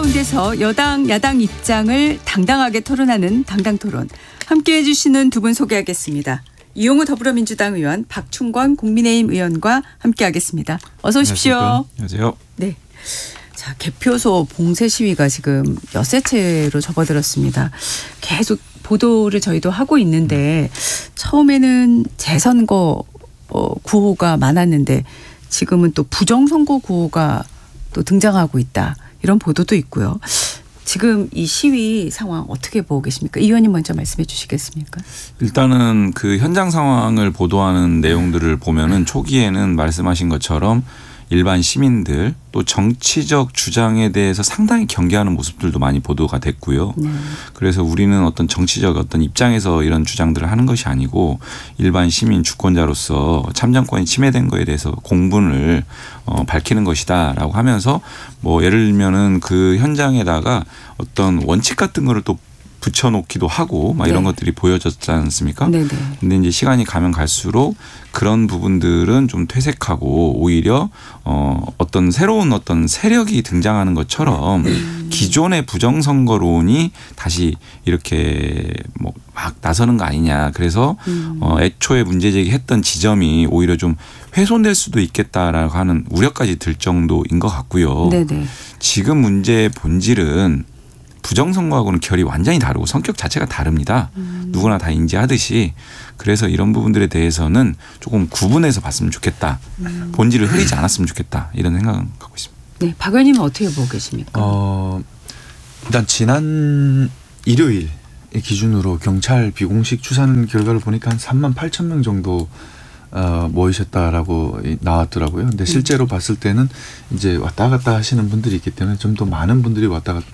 한가운데서 여당, 야당 입장을 당당하게 토론하는 당당토론. 함께해 주시는 두 분 소개하겠습니다. 이용우 더불어민주당 의원, 박충권 국민의힘 의원과 함께하겠습니다. 어서 오십시오. 안녕하세요. 네. 자, 개표소 봉쇄 시위가 지금 엿새째로 접어들었습니다. 계속 보도를 저희도 하고 있는데 처음에는 재선거 구호가 많았는데 지금은 또 부정선거 구호가 또 등장하고 있다. 이런 보도도 있고요. 지금 이 시위 상황 어떻게 보고 계십니까? 이 의원님 먼저 말씀해 주시겠습니까? 일단은 그 현장 상황을 보도하는 내용들을 보면은 초기에는 말씀하신 것처럼 일반 시민들 또 정치적 주장에 대해서 상당히 경계하는 모습들도 많이 보도가 됐고요. 그래서 우리는 어떤 정치적 어떤 입장에서 이런 주장들을 하는 것이 아니고 일반 시민 주권자로서 참정권이 침해된 거에 대해서 공분을 밝히는 것이다라고 하면서 뭐 예를 들면은 그 현장에다가 어떤 원칙 같은 거를 또 붙여놓기도 하고 막 이런 것들이 보여졌지 않습니까? 네네. 근데 이제 시간이 가면 갈수록 그런 부분들은 좀 퇴색하고 오히려 어떤 새로운 어떤 세력이 등장하는 것처럼 기존의 부정선거론이 다시 이렇게 뭐 막 나서는 거 아니냐. 그래서 애초에 문제제기했던 지점이 오히려 좀 훼손될 수도 있겠다라고 하는 우려까지 들 정도인 것 같고요. 네네. 지금 문제의 본질은 부정선거하고는 결이 완전히 다르고 성격 자체가 다릅니다. 누구나 다 인지하듯이. 그래서 이런 부분들에 대해서는 조금 구분해서 봤으면 좋겠다. 본질을 흐리지 않았으면 좋겠다. 이런 생각을 갖고 있습니다. 네, 박 의원님은 어떻게 보고 계십니까? 일단 지난 일요일 기준으로 경찰 비공식 추산 결과를 보니까 한 3만 8천 명 정도 모이셨다라고 나왔더라고요. 근데 실제로 봤을 때는 이제 왔다 갔다 하시는 분들이 있기 때문에 좀 더 많은 분들이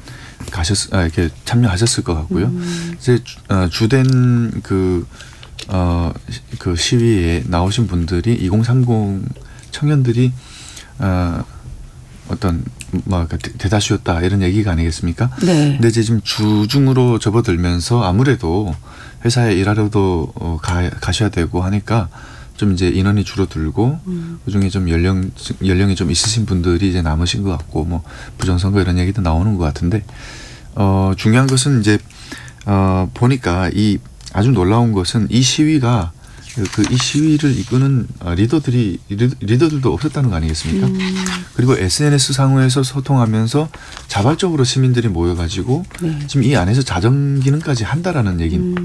이렇게 참여하셨을 것 같고요. 이제 주된 그 시위에 나오신 분들이 2030 청년들이 어떤 대다수였다 이런 얘기가 아니겠습니까? 네. 근데 이제 지금 주중으로 접어들면서 아무래도 회사에 일하러도 가셔야 되고 하니까 좀 이제 인원이 줄어들고 그중에 좀 연령이 좀 있으신 분들이 이제 남으신 것 같고 뭐 부정선거 이런 얘기도 나오는 것 같은데 중요한 것은 이제 보니까 이 아주 놀라운 것은 이 시위가 이 시위를 이끄는 리더들도 없었다는 거 아니겠습니까? 그리고 SNS 상호에서 소통하면서 자발적으로 시민들이 모여가지고 지금 이 안에서 자정 기능까지 한다라는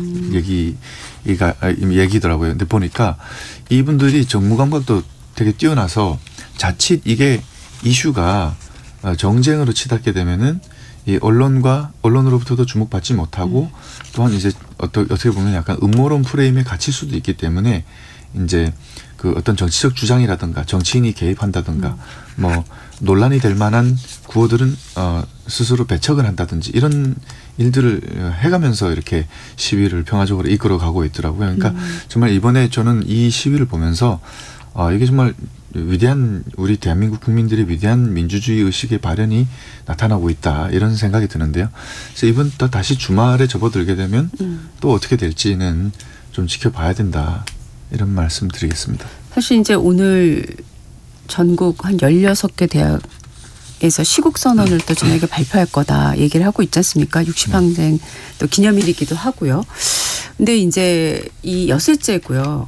얘기더라고요. 근데 보니까 이분들이 정무 감각도 되게 뛰어나서 자칫 이게 이슈가 정쟁으로 치닫게 되면은 이 언론으로부터도 주목받지 못하고 또한 이제 어떻게 보면 약간 음모론 프레임에 갇힐 수도 있기 때문에 이제 그 어떤 정치적 주장이라든가 정치인이 개입한다든가 뭐 논란이 될 만한 구호들은 스스로 배척을 한다든지 이런 일들을 해가면서 이렇게 시위를 평화적으로 이끌어가고 있더라고요. 그러니까 정말 이번에 저는 이 시위를 보면서 이게 정말 위대한 우리 대한민국 국민들의 위대한 민주주의 의식의 발현이 나타나고 있다 이런 생각이 드는데요. 그래서 이번 또 다시 주말에 접어들게 되면 또 어떻게 될지는 좀 지켜봐야 된다 이런 말씀 드리겠습니다. 사실 이제 오늘 전국 한 16개 대학에서 시국선언을 또 저녁에 발표할 거다 얘기를 하고 있지 않습니까? 60항쟁 또 기념일이기도 하고요. 근데 이제 이 엿새째고요.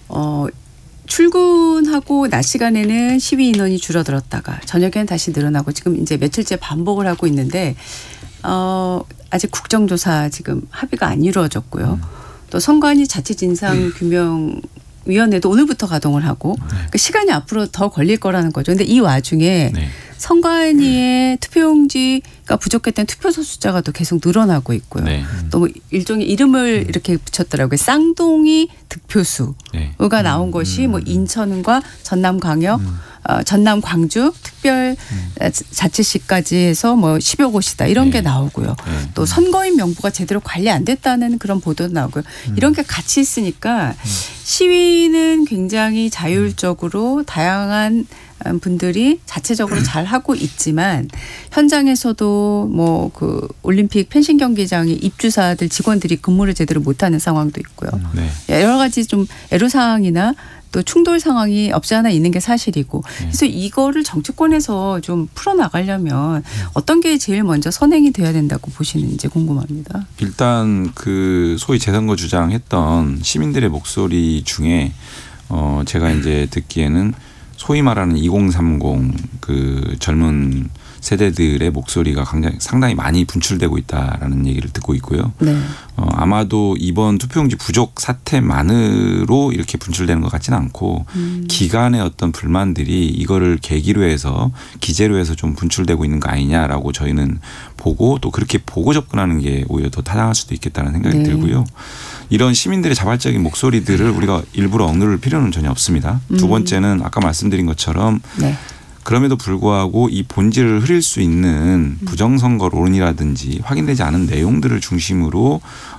출근하고 낮 시간에는 시위 인원이 줄어들었다가 저녁에는 다시 늘어나고 지금 이제 며칠째 반복을 하고 있는데 아직 국정조사 지금 합의가 안 이루어졌고요. 또 선관위 자체진상규명위원회도 오늘부터 가동을 하고 그러니까 시간이 앞으로 더 걸릴 거라는 거죠. 그런데 이 와중에 선관위의 투표용지가 부족했던 투표소 숫자가 또 계속 늘어나고 있고요. 또 뭐 일종의 이름을 이렇게 붙였더라고요. 쌍둥이 득표수가 나온 것이 뭐 인천과 전남-광역, 전남-광주 특별 자치시까지 해서 뭐 10여 곳이다 이런 게 나오고요. 또 선거인 명부가 제대로 관리 안 됐다는 그런 보도도 나오고요. 이런 게 같이 있으니까 시위는 굉장히 자율적으로 다양한 분들이 자체적으로 잘 하고 있지만 현장에서도 뭐 그 올림픽 펜싱 경기장에 입주사들 직원들이 근무를 제대로 못하는 상황도 있고요. 여러 가지 좀 애로사항이나 또 충돌 상황이 없지 않아 있는 게 사실이고 그래서 이거를 정치권에서 좀 풀어나가려면 어떤 게 제일 먼저 선행이 돼야 된다고 보시는지 궁금합니다. 일단 그 소위 재선거 주장했던 시민들의 목소리 중에 제가 이제 듣기에는 소위 말하는 2030 그 젊은 세대들의 목소리가 상당히 많이 분출되고 있다라는 얘기를 듣고 있고요. 네. 아마도 이번 투표용지 부족 사태만으로 이렇게 분출되는 것 같지는 않고 기간의 어떤 불만들이 이거를 계기로 해서 기제로 해서 좀 분출되고 있는 거 아니냐라고 저희는 보고 또 그렇게 보고 접근하는 게 오히려 더 타당할 수도 있겠다는 생각이 들고요. 이런 시민들의 자발적인 목소리들을 우리가 일부러 억누를 필요는 전혀 없습니다. 두 번째는 아까 말씀드린 것처럼 그럼에도 불구하고 이 본질을 흐릴 수 있는 부정선거론이라든지 확인되지 않은 내용들을 중심으로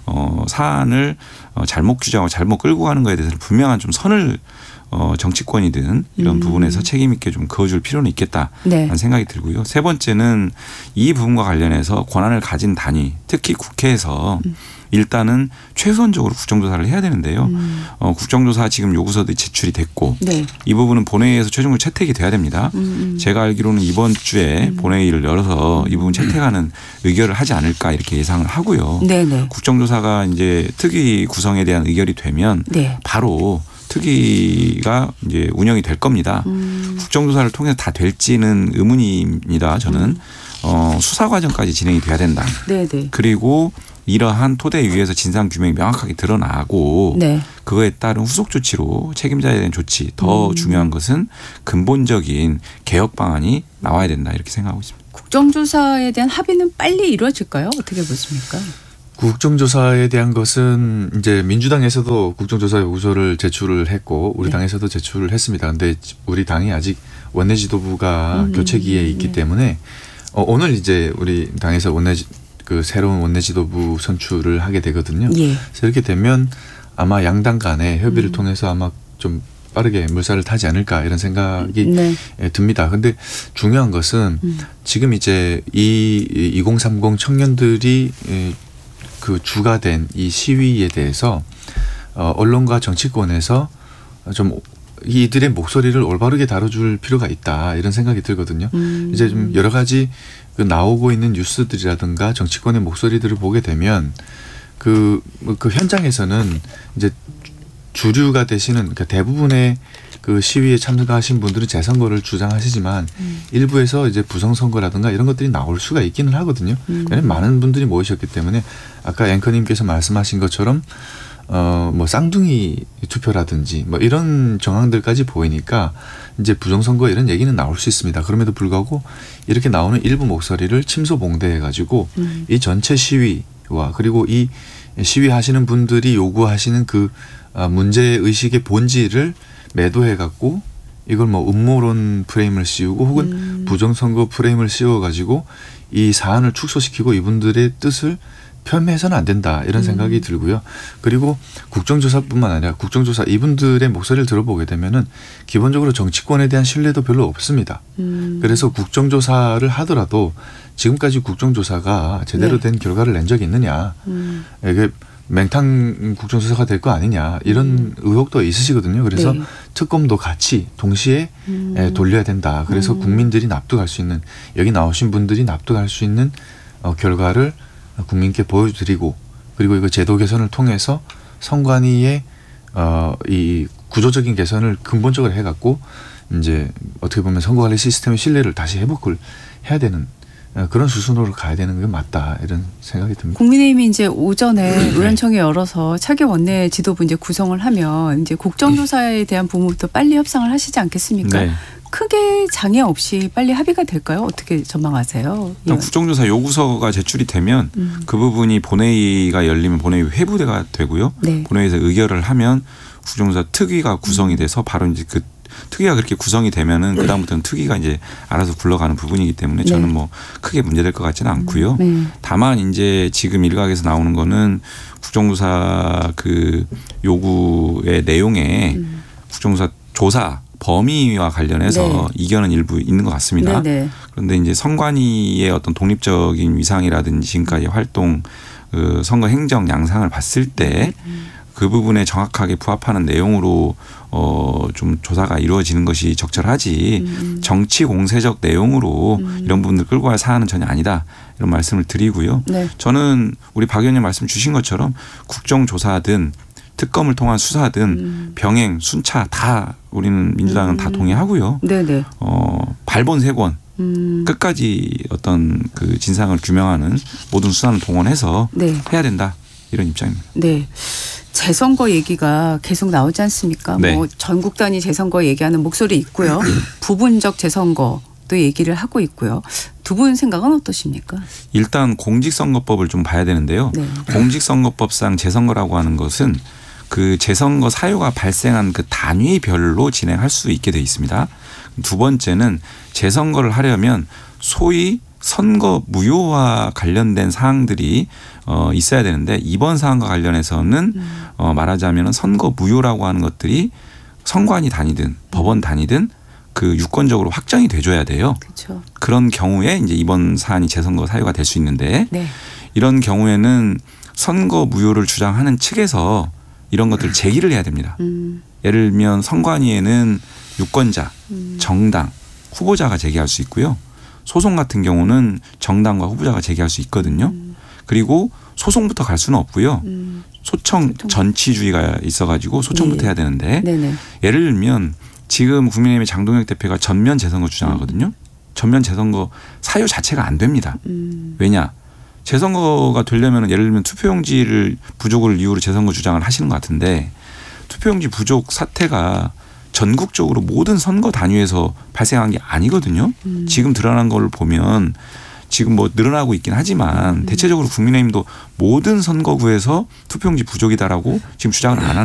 사안을 잘못 규정하고 잘못 끌고 가는 것에 대해서는 분명한 좀 선을 정치권이든 이런 부분에서 책임 있게 좀 그어줄 필요는 있겠다라는 생각이 들고요. 세 번째는 이 부분과 관련해서 권한을 가진 단위 특히 국회에서 일단은 최우선적으로 국정조사를 해야 되는데요. 국정조사 지금 요구서도 제출이 됐고 이 부분은 본회의에서 최종적으로 채택이 돼야 됩니다. 제가 알기로는 이번 주에 본회의를 열어서 이 부분 채택하는 의결을 하지 않을까 이렇게 예상을 하고요. 국정조사가 이제 특위 구성에 대한 의결이 되면 바로 특위가 이제 운영이 될 겁니다. 국정조사를 통해서 다 될지는 의문입니다. 저는 수사 과정까지 진행이 돼야 된다. 그리고 이러한 토대 위에서 진상 규명이 명확하게 드러나고 그거에 따른 후속 조치로 책임자에 대한 조치 더 중요한 것은 근본적인 개혁 방안이 나와야 된다 이렇게 생각하고 있습니다. 국정조사에 대한 합의는 빨리 이루어질까요? 어떻게 보십니까? 국정조사에 대한 것은 이제 민주당에서도 국정조사 요구서를 제출을 했고 우리 당에서도 제출을 했습니다. 그런데 우리 당이 아직 원내 지도부가 교체기에 있기 때문에 오늘 이제 우리 당에서 그 새로운 원내 지도부 선출을 하게 되거든요. 그래서 이렇게 되면 아마 양당 간의 협의를 통해서 아마 좀 빠르게 물살을 타지 않을까 이런 생각이 듭니다. 그런데 중요한 것은 지금 이제 이 2030 청년들이 그 주가 된 이 시위에 대해서 언론과 정치권에서 좀 이들의 목소리를 올바르게 다뤄줄 필요가 있다 이런 생각이 들거든요. 이제 좀 여러 가지 그 나오고 있는 뉴스들이라든가 정치권의 목소리들을 보게 되면 그 현장에서는 이제 주류가 되시는 그러니까 대부분의 그 시위에 참가하신 분들은 재선거를 주장하시지만 일부에서 이제 부정선거라든가 이런 것들이 나올 수가 있기는 하거든요. 왜냐하면 많은 분들이 모이셨기 때문에 아까 앵커님께서 말씀하신 것처럼 뭐 쌍둥이 투표라든지 뭐 이런 정황들까지 보이니까 이제 부정선거 이런 얘기는 나올 수 있습니다. 그럼에도 불구하고 이렇게 나오는 일부 목소리를 침소봉대해 가지고 이 전체 시위와 그리고 이 시위하시는 분들이 요구하시는 그 문제의식의 본질을 매도해 갖고 이걸 뭐 음모론 프레임을 씌우고 혹은 부정선거 프레임을 씌워가지고 이 사안을 축소시키고 이분들의 뜻을 폄훼해서는 안 된다 이런 생각이 들고요. 그리고 국정조사뿐만 아니라 국정조사 이분들의 목소리를 들어보게 되면은 기본적으로 정치권에 대한 신뢰도 별로 없습니다. 그래서 국정조사를 하더라도 지금까지 국정조사가 제대로 된 결과를 낸 적이 있느냐. 이게 맹탕 국정조사가 될 거 아니냐 이런 의혹도 있으시거든요. 그래서 특검도 같이 동시에 돌려야 된다. 그래서 국민들이 납득할 수 있는 여기 나오신 분들이 납득할 수 있는 결과를 국민께 보여드리고 그리고 이거 제도 개선을 통해서 선관위의 이 구조적인 개선을 근본적으로 해갖고 이제 어떻게 보면 선거관리 시스템의 신뢰를 다시 회복을 해야 되는 그런 수순으로 가야 되는 게 맞다 이런 생각이 듭니다. 국민의힘이 이제 오전에 의원총회 열어서 차기 원내 지도부 이제 구성을 하면 이제 국정조사에 대한 부분부터 빨리 협상을 하시지 않겠습니까? 크게 장애 없이 빨리 합의가 될까요? 어떻게 전망하세요? 국정조사 요구서가 제출이 되면 그 부분이 본회의가 열리면 본회의 회부가 되고요. 본회의에서 의결을 하면 국정조사 특위가 구성이 돼서 바로 이제 그 특위가 그렇게 구성이 되면은 그다음부터는 특위가 이제 알아서 굴러가는 부분이기 때문에 저는 뭐 크게 문제될 것 같지는 않고요. 다만 이제 지금 일각에서 나오는 거는 국정조사 그 요구의 내용에 국정조사 조사 범위와 관련해서 이견은 일부 있는 것 같습니다. 그런데 이제 선관위의 어떤 독립적인 위상이라든지 지금까지 활동 그 선거 행정 양상을 봤을 때 그 부분에 정확하게 부합하는 내용으로 좀 조사가 이루어지는 것이 적절하지 정치 공세적 내용으로 이런 부분들 끌고 갈 사안은 전혀 아니다. 이런 말씀을 드리고요. 네. 저는 우리 박 의원님 말씀 주신 것처럼 국정조사든 특검을 통한 수사든 병행, 순차 다 우리는 민주당은 다 동의하고요. 네네. 발본 세권 끝까지 어떤 그 진상을 규명하는 모든 수단을 동원해서 네. 해야 된다. 이런 입장입니다. 네. 재선거 얘기가 계속 나오지 않습니까? 네. 뭐 전국 단위 재선거 얘기하는 목소리 있고요. 부분적 재선거도 얘기를 하고 있고요. 두 분 생각은 어떠십니까? 일단 공직선거법을 좀 봐야 되는데요. 네. 공직선거법상 재선거라고 하는 것은 그 재선거 사유가 발생한 그 단위별로 진행할 수 있게 돼 있습니다. 두 번째는 재선거를 하려면 소위 선거 무효와 관련된 사항들이 있어야 되는데 이번 사항과 관련해서는 말하자면 선거 무효라고 하는 것들이 선관위 단위든 법원 단위든 그 유권적으로 확정이 돼줘야 돼요. 그렇죠. 그런 경우에 이제 이번 사안이 재선거 사유가 될 수 있는데 네. 이런 경우에는 선거 무효를 주장하는 측에서 이런 것들을 제기를 해야 됩니다. 예를 들면 선관위에는 유권자, 정당, 후보자가 제기할 수 있고요. 소송 같은 경우는 정당과 후보자가 제기할 수 있거든요. 그리고 소송부터 갈 수는 없고요. 소청 전치주의가 있어가지고 소청부터 네. 해야 되는데 네네. 예를 들면 지금 국민의힘의 장동혁 대표가 전면 재선거 주장하거든요. 전면 재선거 사유 자체가 안 됩니다. 왜냐? 재선거가 되려면 예를 들면 투표용지를 부족을 이유로 재선거 주장을 하시는 것 같은데 투표용지 부족 사태가 전국적으로 모든 선거 단위에서 발생한 게 아니거든요. 지금 드러난 걸 보면 지금 뭐 늘어나고 있긴 하지만 대체적으로 국민의힘도 모든 선거구에서 투표용지 부족이다라고 지금 주장을 안 하는